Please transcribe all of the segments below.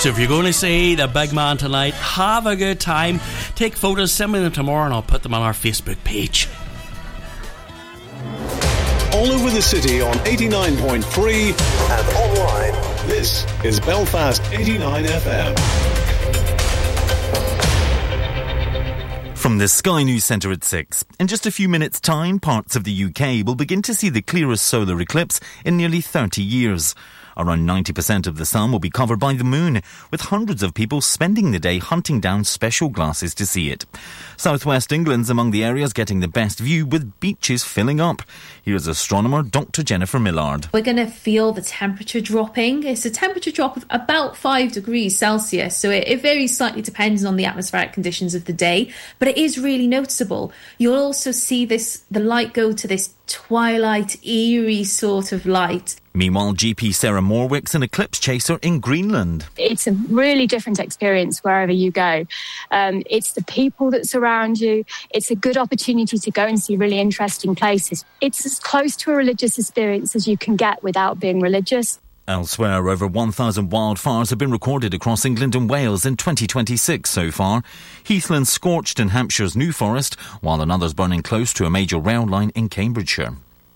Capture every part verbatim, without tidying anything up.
So if you're going to see the big man tonight, have a good time. Take photos, send me them tomorrow, and I'll put them on our Facebook page. All over the city on eighty-nine point three and online. This is Belfast eighty-nine F M. From the Sky News Centre at six. In just a few minutes' time, parts of the U K will begin to see the clearest solar eclipse in nearly thirty years. Around ninety percent of the sun will be covered by the moon, with hundreds of people spending the day hunting down special glasses to see it. Southwest England's among the areas getting the best view, with beaches filling up. Here's astronomer Doctor Jennifer Millard. We're going to feel the temperature dropping. It's a temperature drop of about five degrees Celsius, so it, it varies slightly depending on the atmospheric conditions of the day, but it is really noticeable. You'll also see this the light go to this twilight, eerie sort of light. Meanwhile, G P Sarah Morwick's an eclipse chaser in Greenland. It's a really different experience wherever you go. Um, it's the people that surround you. It's a good opportunity to go and see really interesting places. It's as close to a religious experience as you can get without being religious. Elsewhere, over one thousand wildfires have been recorded across England and Wales in twenty twenty-six so far. Heathland scorched in Hampshire's New Forest, while another's burning close to a major rail line in Cambridgeshire.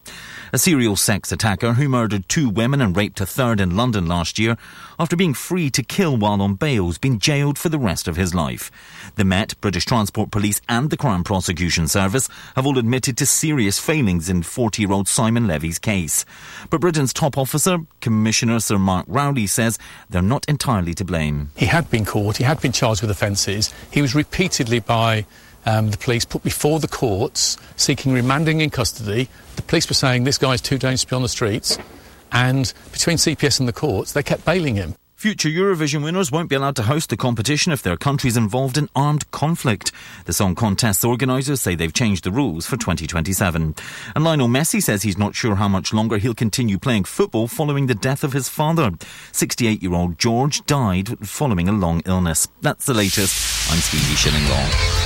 A serial sex attacker who murdered two women and raped a third in London last year after being free to kill while on bail has been jailed for the rest of his life. The Met, British Transport Police and the Crown Prosecution Service have all admitted to serious failings in forty-year-old Simon Levy's case. But Britain's top officer, Commissioner Sir Mark Rowley, says they're not entirely to blame. He had been caught, he had been charged with offences. He was repeatedly by Um, the police put before the courts seeking remanding in custody. The police were saying this guy's too dangerous to be on the streets, and between C P S and the courts they kept bailing him. Future Eurovision winners won't be allowed to host the competition if their country's involved in armed conflict. The song contest's organisers say they've changed the rules for twenty twenty-seven. And Lionel Messi says he's not sure how much longer he'll continue playing football following the death of his father. sixty-eight-year-old George died following a long illness. That's the latest. I'm Stevie Shillinglaw.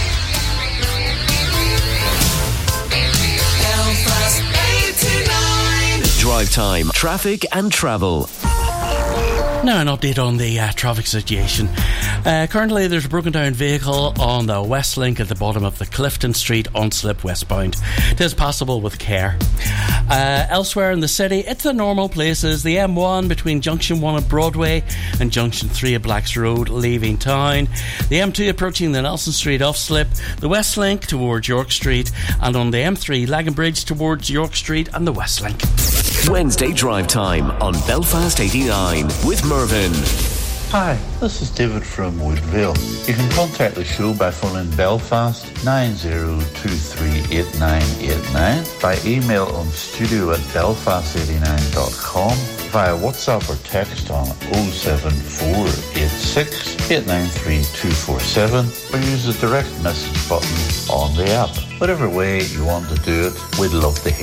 Drive time, traffic and travel. Now an update on the uh, traffic situation. Uh, currently there's a broken down vehicle on the West Link at the bottom of the Clifton Street on-slip westbound. It is passable with care. Uh, elsewhere in the city, it's the normal places. The M one between Junction one at Broadway and Junction three at Blacks Road leaving town. The M two approaching the Nelson Street off-slip. The West Link towards York Street. And on the M three Lagan Bridge towards York Street and the West Link. Wednesday Drive Time on Belfast eighty-nine with Mervyn. Hi, this is David from Woodvale. You can contact the show by phoning Belfast nine zero two three eight nine eight nine, by email on studio at belfast eighty-nine dot com, via WhatsApp or text on oh seven four eight six eight nine three two four seven, or use the direct message button on the app. Whatever way you want to do it, we'd love to hear